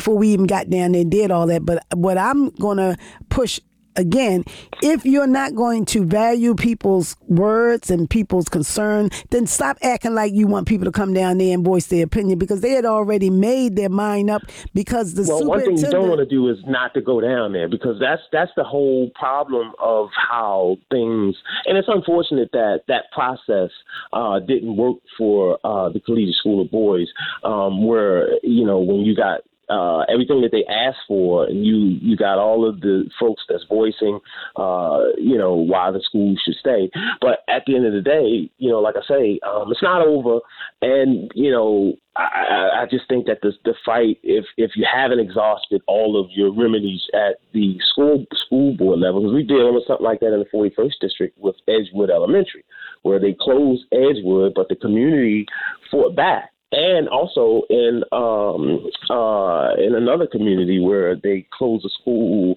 before we even got down there and did all that. But what I'm going to push again, if you're not going to value people's words and people's concern, then stop acting like you want people to come down there and voice their opinion, because they had already made their mind up. Because the one thing you don't want to do is not to go down there, because that's the whole problem of how things. And it's unfortunate that process didn't work for the Collegiate School of Boys, where when you got everything that they asked for, and you got all of the folks that's voicing, why the school should stay. But at the end of the day, like I say, it's not over. And, I just think that the fight, if you haven't exhausted all of your remedies at the school board level, because we dealing with something like that in the 41st district with Edgewood Elementary, where they closed Edgewood, but the community fought back. And also in another community where they closed a school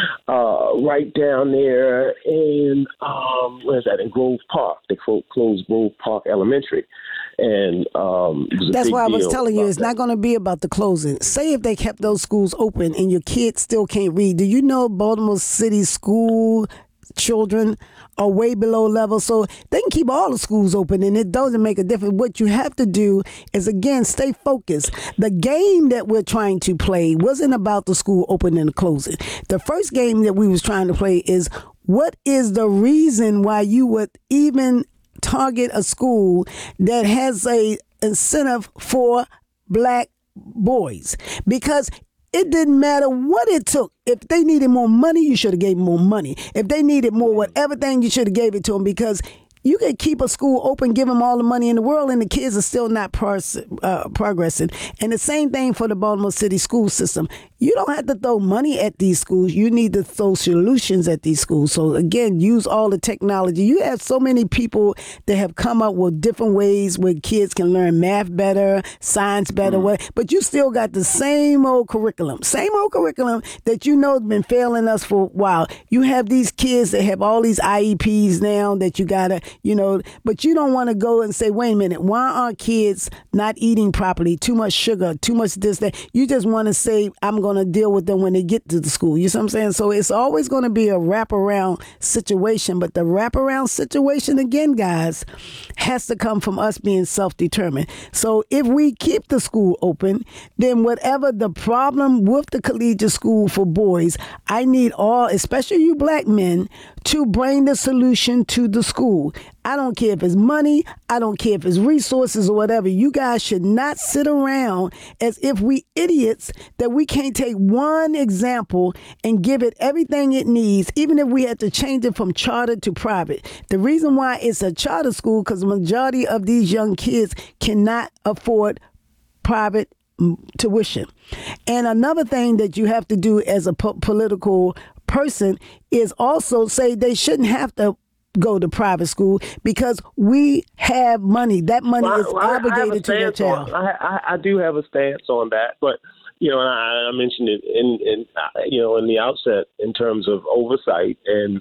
right down there in where's that, in Grove Park. They closed Grove Park Elementary, and that's why I was telling you it's not going to be about the closing. Say if they kept those schools open and your kids still can't read. Do you know Baltimore City school children are way below level, so they can keep all the schools open and it doesn't make a difference. What you have to do is, again, stay focused. The game that we're trying to play wasn't about the school opening and closing. The first game that we was trying to play is, what is the reason why you would even target a school that has a incentive for black boys? Because it didn't matter what it took. If they needed more money, you should have gave them more money. If they needed more whatever thing, you should have gave it to them, because you could keep a school open, give them all the money in the world, and the kids are still not progressing. And the same thing for the Baltimore City school system. You don't have to throw money at these schools. You need to throw solutions at these schools. So, again, use all the technology. You have so many people that have come up with different ways where kids can learn math better, science better, but you still got the same old curriculum that has been failing us for a while. You have these kids that have all these IEPs now that you got to, but you don't want to go and say, wait a minute, why are kids not eating properly? Too much sugar, too much this, that. You just want to say, I'm going to deal with them when they get to the school. You see what I'm saying? So it's always going to be a wraparound situation. But the wraparound situation, again, guys, has to come from us being self-determined. So if we keep the school open, then whatever the problem with the collegiate school for boys, I need all, especially you black men, to bring the solution to the school. I don't care if it's money. I don't care if it's resources or whatever. You guys should not sit around as if we idiots that we can't take one example and give it everything it needs, even if we had to change it from charter to private. The reason why it's a charter school, because the majority of these young kids cannot afford private tuition. And another thing that you have to do as a political person is also say they shouldn't have to go to private school because we have money. That money is obligated to their child. I do have a stance on that, but and I mentioned it in the outset in terms of oversight, and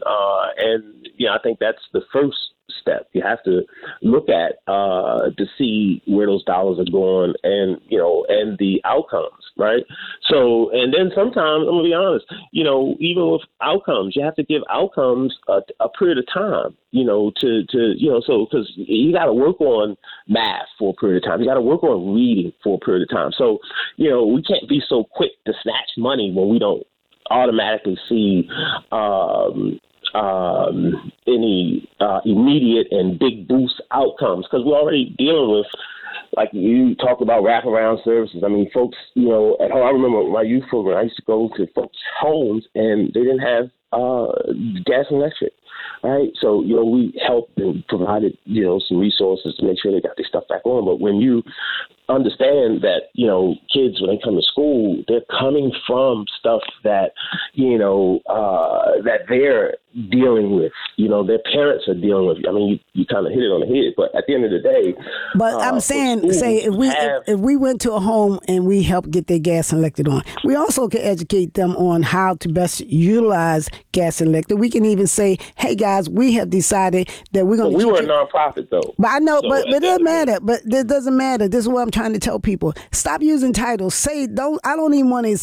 I think that's the first step. You have to look at to see where those dollars are going, and the outcomes, right? So, and then sometimes I'm gonna be honest, even with outcomes, you have to give outcomes a period of time, so because you got to work on math for a period of time, you got to work on reading for a period of time. So, we can't be so quick to snatch money when we don't automatically see any immediate and big boost outcomes, because we're already dealing with, like you talked about, wraparound services. I mean, folks, at home, I remember my youth program, I used to go to folks' homes and they didn't have gas and electric, right? So, we helped and provided, some resources to make sure they got their stuff back on. But when you understand that, kids, when they come to school, they're coming from stuff that, that they're dealing with, their parents are dealing with. I mean, you kind of hit it on the head, but at the end of the day. But I'm saying, if we went to a home and we helped get their gas and electric on, we also can educate them on how to best utilize gas and electric. We can even say, hey guys, we have decided that we're going to. We were a nonprofit though. But I know, so but it doesn't matter. But it doesn't matter. This is what I'm trying to tell people. Stop using titles. I don't even want to